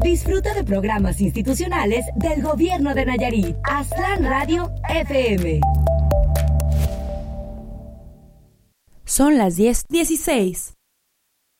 Disfruta de programas institucionales del Gobierno de Nayarit. Aztlán Radio FM. Son las 10:16.